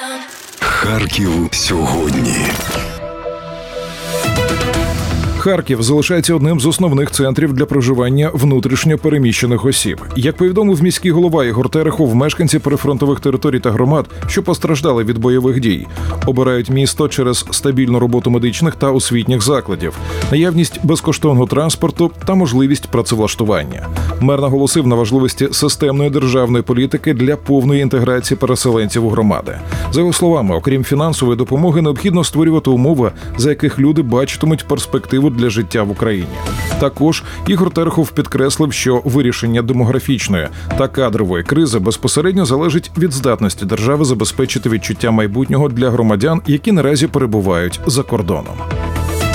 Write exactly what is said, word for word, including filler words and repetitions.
Харків сьогодні. Харків залишається одним з основних центрів для проживання внутрішньо переміщених осіб. Як повідомив міський голова Ігор Терехов, мешканці прифронтових територій та громад, що постраждали від бойових дій, обирають місто через стабільну роботу медичних та освітніх закладів, наявність безкоштовного транспорту та можливість працевлаштування. Мер наголосив на важливості системної державної політики для повної інтеграції переселенців у громади. За його словами, окрім фінансової допомоги, необхідно створювати умови, за яких люди бачитимуть перспективу для життя в Україні. Також Ігор Терехов підкреслив, що вирішення демографічної та кадрової кризи безпосередньо залежить від здатності держави забезпечити відчуття майбутнього для громадян, які наразі перебувають за кордоном.